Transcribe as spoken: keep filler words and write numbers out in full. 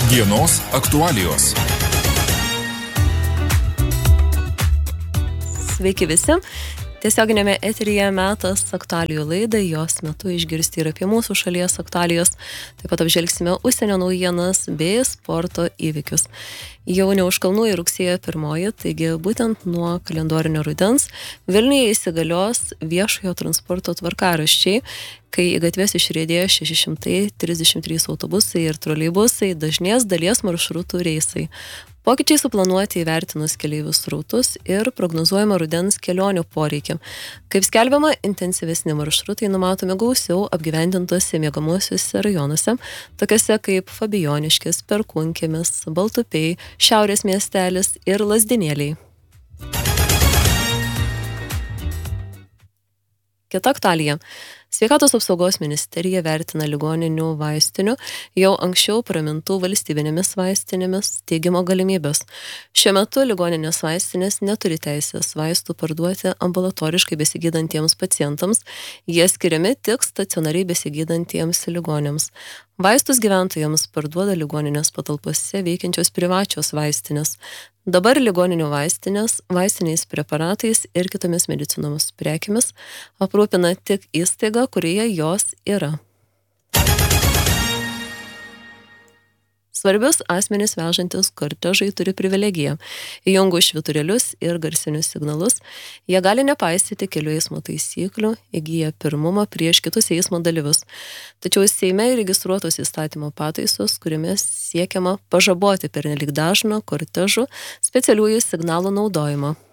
Dienos aktualijos. Sveiki visi. Tiesioginėme eteryje metas aktualijų laidai, jos metu išgirsti ir apie mūsų šalies aktualijos. Taip pat apžvelgsime užsienio naujienas bei sporto įvykius. Jau ne už kalnų į rugsėjo pirmoji, taigi būtent nuo kalendorinio rudens Vilniuje įsigalios viešojo transporto tvarkaraščiai, kai į gatves išriedėjo šeši šimtai trisdešimt trys autobusai ir troleibusai, dažnės dalies maršrutų reisai. Pokyčiai suplanuoti įvertinus keleivių srautus ir prognozuojama rudens kelionių poreikį. Kaip skelbiama, intensyvesni maršrutai numatomi gausiau apgyvendintose miegamuosiuose rajonuose, tokiuose kaip Fabijoniškės, Perkūnkiemis, Baltupiai, Šiaurės miestelis ir Lazdynėliai. Kita aktualija. Sveikatos apsaugos ministerija vertina ligoninių vaistinių jau anksčiau pramintų valstybinėmis vaistinėmis steigimo galimybės. Šiuo metu ligoninės vaistinės neturi teisės vaistų parduoti ambulatoriškai besigydantiems pacientams, jie skiriami tik stacionariai besigydantiems ligoniams. Vaistus gyventojams parduoda ligoninės patalpose veikiančios privačios vaistinės. Dabar ligoninių vaistinės, vaistiniais preparatais ir kitomis medicinomis prekiamis aprūpina tik įstaiga, kurioje jos yra. Svarbius asmenys vežantis kortežai turi privilegiją. Įjungus švyturėlius ir garsinius signalus, jie gali nepaisyti kelių eismo taisyklių, įgyja pirmumą prieš kitus eismo dalyvius. Tačiau Seime įregistruotos įstatymo pataisos, kuriamis siekiama pažaboti pernelyg dažną kortežų specialiųjų signalų naudojimą.